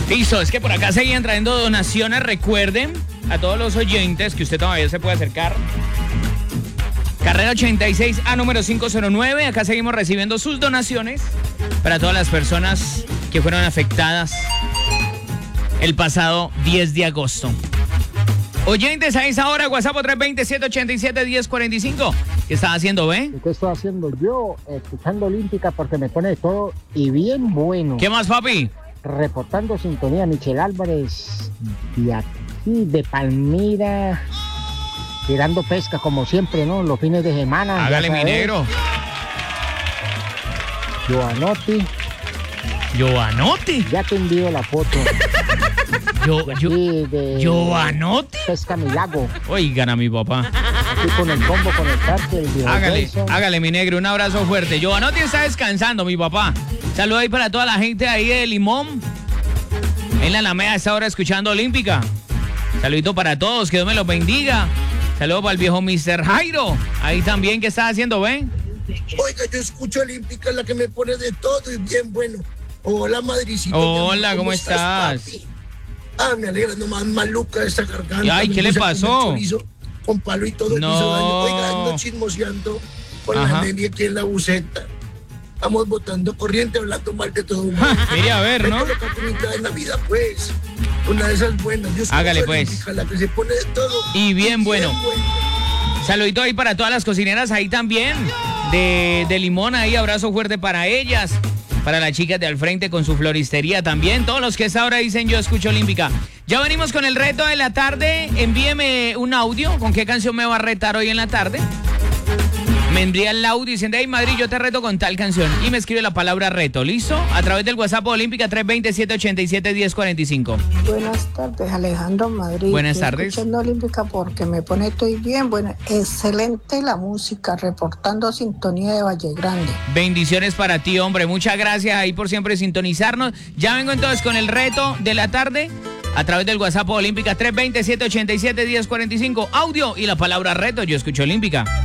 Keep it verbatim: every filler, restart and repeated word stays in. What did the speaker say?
Listo, es que por acá seguían trayendo donaciones. Recuerden a todos los oyentes que usted todavía se puede acercar. Carrera ochenta y seis A número quinientos nueve. Acá seguimos recibiendo sus donaciones para todas las personas que fueron afectadas el pasado diez de agosto. Oyentes, a esa hora, WhatsApp tres dos cero, siete ocho siete, uno cero cuatro cinco. ¿Qué estás haciendo, ve? ¿Qué estoy haciendo yo? Escuchando Olímpica porque me pone de todo y bien bueno. ¿Qué más, papi? Reportando sintonía, Michelle Álvarez de aquí, de Palmira, tirando pesca como siempre, ¿no? Los fines de semana. Hágale, mi negro. Joanotti. ¿Joanotti? Ya te envío la foto. Yo, yo, de ¿Joanotti? Pesca Milago. Oigan a mi papá. Aquí con el combo, con el cártel. Hágale, hágale, mi negro, un abrazo fuerte. Joanotti está descansando, mi papá. Saludos ahí para toda la gente ahí de Limón. En la Alameda a esta hora escuchando Olímpica. Saludito para todos, que Dios me los bendiga. Saludos para el viejo mister Jairo. Ahí también, ¿qué estás haciendo, ven? Oiga, yo escucho Olímpica, la que me pone de todo y bien bueno. Hola, madricito. Hola, ¿cómo, ¿cómo estás? estás ah, me alegra, nomás maluca esta garganta. Ay, ¿qué le pasó? Con palo y todo no. hizo daño. Oiga, ando chismoseando con Ajá. la Nelly aquí en la buceta. Estamos botando corriente, hablando mal de todo el mundo. Mire, a ver, ¿no? De Navidad, pues. Una de esas buenas. Yo Hágale, pues. Olímpica, la que se pone de todo. Y bien, y bueno. bien bueno. Saludito ahí para todas las cocineras ahí también. De, de Limón, ahí, abrazo fuerte para ellas. Para las chicas de al frente con su floristería también. Todos los que a esta hora dicen yo escucho Olímpica. Ya venimos con el reto de la tarde. Envíeme un audio. ¿Con qué canción me va a retar hoy en la tarde? Me envía el audio diciendo, hey Madrid, yo te reto con tal canción. Y me escribe la palabra reto, ¿listo? A través del WhatsApp Olímpica tres dos cero, siete ocho siete, uno cero cuatro cinco. Buenas tardes, Alejandro Madrid. Buenas Estoy tardes. Escuchando Olímpica porque me pone estoy bien. Bueno, excelente la música, reportando sintonía de Valle Grande. Bendiciones para ti, hombre. Muchas gracias ahí por siempre sintonizarnos. Ya vengo entonces con el reto de la tarde. A través del WhatsApp Olímpica tres dos cero, siete ocho siete, uno cero cuatro cinco. Audio y la palabra reto. Yo escucho Olímpica.